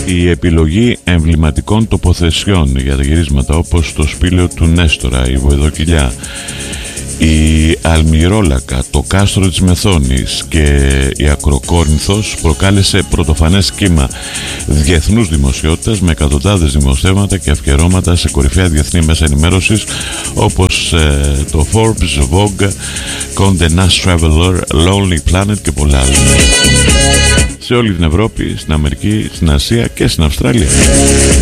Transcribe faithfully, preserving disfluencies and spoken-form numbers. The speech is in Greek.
Η επιλογή εμβληματικών τοποθεσιών για τα γυρίσματα, όπως το σπήλαιο του Νέστορα, η Βοηδοκυλιά, η Αλμυρόλακα, το κάστρο της Μεθόνης και η Ακροκόρινθος, προκάλεσε πρωτοφανές κύμα διεθνούς δημοσιότητας με εκατοντάδες δημοσιεύματα και αφιερώματα σε κορυφαία διεθνή μέσα ενημέρωσης όπως ε, το Forbes, Vogue, Condé Nast Traveler, Lonely Planet και πολλά άλλα. Σε όλη την Ευρώπη, στην Αμερική, στην Ασία και στην Αυστραλία.